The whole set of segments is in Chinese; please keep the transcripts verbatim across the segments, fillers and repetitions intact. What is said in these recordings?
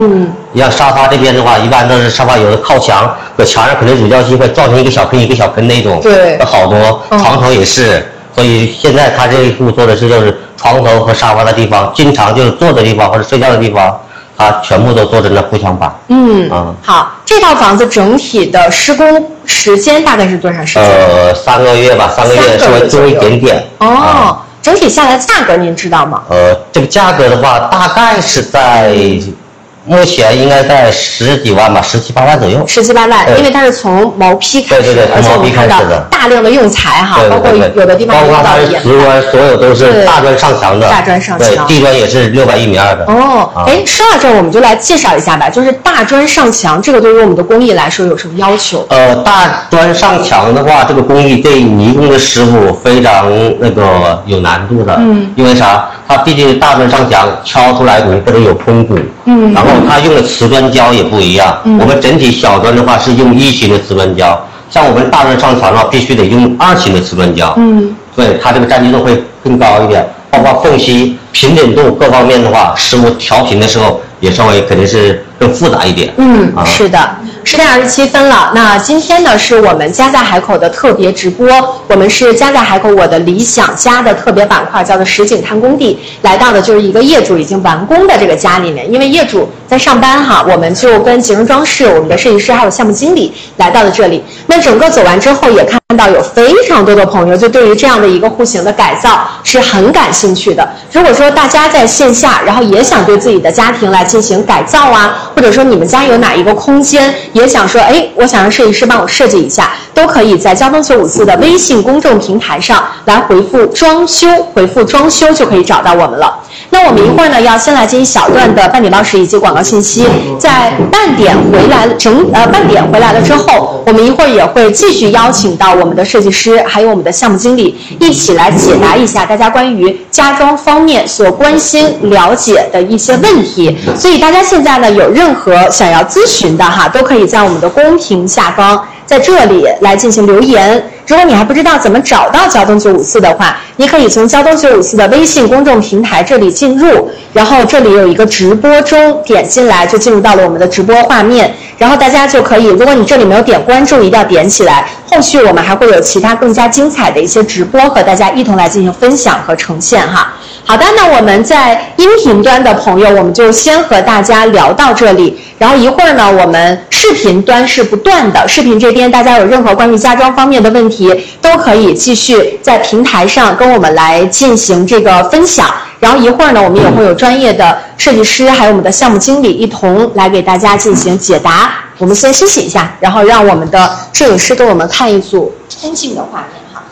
嗯，你像沙发这边的话，一般都是沙发有的靠墙，搁墙上可能乳胶漆会造成一个小坑一个小坑那种， 对， 好多床头也是。嗯，所以现在他这一户做的是就是床头和沙发的地方，经常就是坐的地方或者睡觉的地方，它全部都做成了铺墙板。 嗯嗯，好，这套房子整体的施工时间大概是多长时间？ 呃，三个月吧，三个月稍微多一点点。 哦，啊，整体下来价格您知道吗？ 呃，这个价格的话，大概是在。目前应该在十几万吧，十七八万左右。 十七八万，因为它是从毛坯开始， 对对对，从毛坯开始的， 大量的用材哈， 对对对， 包括有的地方包括它的瓷砖，所有都是大砖上墙的， 大砖上墙， 对，地砖也是六百一米二的。 哦，哎、啊，说到这儿，我们就来介绍一下吧，就是大砖上墙，这个对于我们的工艺来说有什么要求？ 呃，大砖上墙的话，这个工艺对泥工的师傅非常那个有难度的，嗯，因为啥？它毕竟是大砖上墙，敲出来你这里有空鼓，嗯，然后它用的瓷砖胶也不一样，嗯，我们整体小砖的话是用一型的瓷砖胶，像我们大砖上墙的话，必须得用二型的瓷砖胶，嗯，对，它这个粘结度会更高一点，包括缝隙、平整度各方面的话，师傅调平的时候也稍微肯定是更复杂一点。 嗯，啊、是的。十点二十七分了，那今天呢是我们家在海口的特别直播，我们是家在海口我的理想家的特别板块，叫做实景探工地，来到的就是一个业主已经完工的这个家里面，因为业主在上班哈，我们就跟集成装饰、我们的设计师还有项目经理来到了这里。那整个走完之后，也看到有非常多的朋友就对于这样的一个户型的改造是很感兴趣的。如果说大家在线下，然后也想对自己的家庭来进行改造啊，或者说你们家有哪一个空间也想说，哎，我想让设计师帮我设计一下，都可以在交通九五四的微信公众平台上来回复装修，回复装修就可以找到我们了。那我们一会儿呢要先来进行小段的半点报时以及广告信息，在半点回来了整呃半点回来了之后，我们一会儿也会继续邀请到我们的设计师还有我们的项目经理一起来解答一下大家关于家装方面所关心了解的一些问题。所以大家现在呢有任何想要咨询的哈，都可以在我们的公屏下方在这里来进行留言。如果你还不知道怎么找到交通九五四的话，你可以从交通九五四的微信公众平台这里进入，然后这里有一个直播中，点进来就进入到了我们的直播画面，然后大家就可以，如果你这里没有点关注，一定要点起来，后续我们还会有其他更加精彩的一些直播和大家一同来进行分享和呈现哈。好的，那我们在音频端的朋友，我们就先和大家聊到这里，然后一会儿呢，我们视频端是不断的，视频这边大家有任何关于家装方面的问题，都可以继续在平台上跟我们来进行这个分享。然后一会儿呢，我们也会有专业的设计师还有我们的项目经理一同来给大家进行解答。我们先休息一下，然后让我们的摄影师给我们看一组先进的画面哈。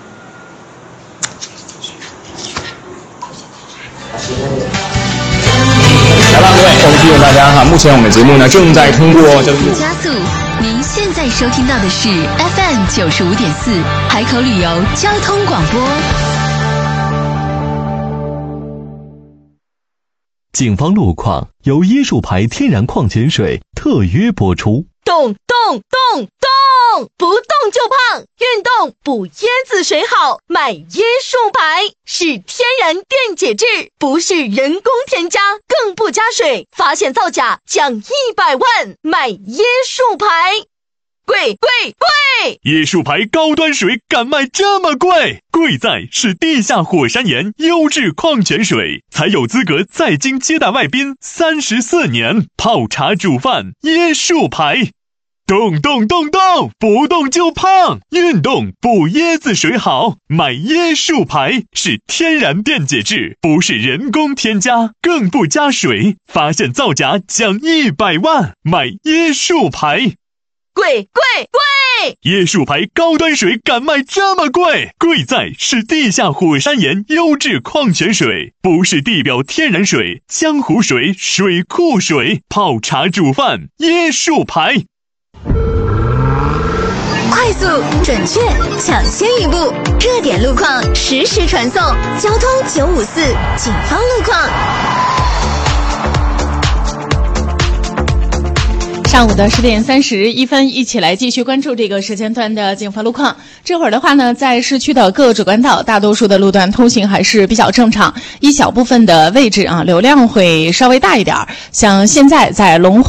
来吧，各位，我们提醒大家哈，目前我们的节目呢正在通过交通加速。您现在收听到的是 F M 九十五点四海口旅游交通广播。 警方路况由椰树牌天然矿泉水特约播出。 动动动动，不动就胖，运动补椰子水好，买椰树牌是天然电解质，不是人工添加，更不加水，发现造假奖一百万，买椰树牌。贵贵贵！ 椰树牌高端水敢卖这么贵？贵在是地下火山岩优质矿泉水，才有资格在京接待外宾三十四年，泡茶煮饭椰树牌。动动动动，不动就胖，运动补椰子水好，买椰树牌是天然电解质，不是人工添加，更不加水，发现造假奖一百万，买椰树牌。 贵贵贵！ 椰树牌高端水敢卖这么贵？贵在是地下火山岩优质矿泉水，不是地表天然水、江湖水、水库水，泡茶煮饭椰树牌。 快速、准确、抢先一步，热点路况实时传送，交通九五四警方路况。 稍上午的十点三十一分，一起来继续关注这个时间段的警方路况。这会儿的话呢，在市区的各主干道，大多数的路段通行还是比较正常，一小部分的位置啊，流量会稍微大一点。像现在在龙